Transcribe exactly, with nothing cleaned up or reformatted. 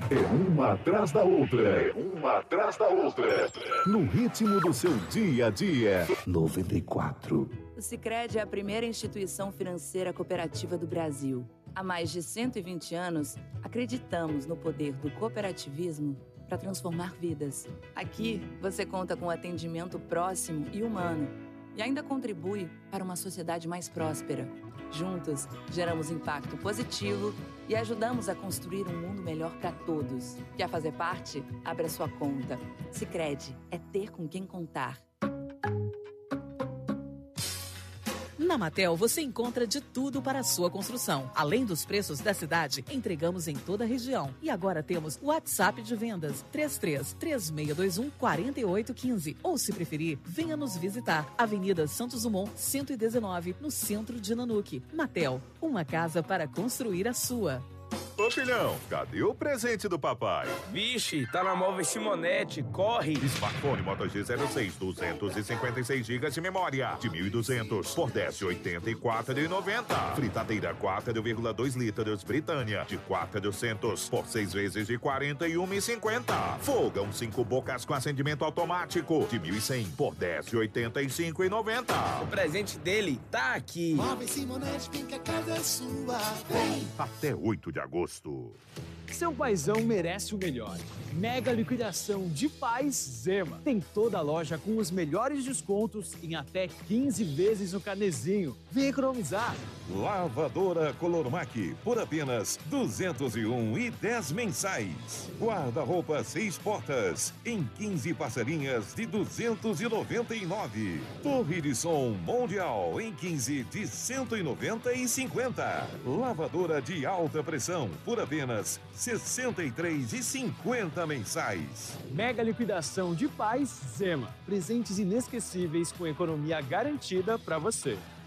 É uma atrás da outra. É uma atrás da outra. No ritmo do seu dia a dia. noventa e quatro. O Sicredi é a primeira instituição financeira cooperativa do Brasil. Há mais de cento e vinte anos, acreditamos no poder do cooperativismo para transformar vidas. Aqui, você conta com atendimento próximo e humano e ainda contribui para uma sociedade mais próspera. Juntos, geramos impacto positivo e ajudamos a construir um mundo melhor para todos. Quer fazer parte? Abra sua conta. Sicredi é ter com quem contar. Na Matel, você encontra de tudo para a sua construção. Além dos preços da cidade, entregamos em toda a região. E agora temos o WhatsApp de vendas três três três seis dois um quatro oito um cinco. Ou, se preferir, venha nos visitar. Avenida Santos Dumont, cento e dezenove, no centro de Nanuque. Matel, uma casa para construir a sua. Ô filhão, cadê o presente do papai? Vixe, tá na Móveis Simonetti, corre! Smartphone Moto G zero seis, duzentos e cinquenta e seis gigas de memória, de mil e duzentos por dez reais e oitenta e quatro centavos e noventa. Fritadeira quatro vírgula dois litros Britânia, de quatrocentos por seis vezes de quarenta e um reais e cinquenta. Fogão cinco bocas com acendimento automático, de mil e cem por dez reais e oitenta e cinco centavos e noventa. O presente dele tá aqui. Móveis Simonetti, vem que a casa é sua. Vem! Até oito de agosto. Seu paizão merece o melhor. Mega liquidação de Paz Zema. Tem toda a loja com os melhores descontos em até quinze vezes no carnezinho. Vem economizar. Lavadora Colormac por apenas duzentos e um e dez mensais. Guarda-roupa seis portas em quinze parcelinhas de duzentos e noventa e nove. Torre de som Mundial em quinze de cento e noventa e cinquenta. Lavadora de alta pressão por apenas sessenta e três e cinquenta mensais. Mega liquidação de Paz Zema. Presentes inesquecíveis com economia garantida para você.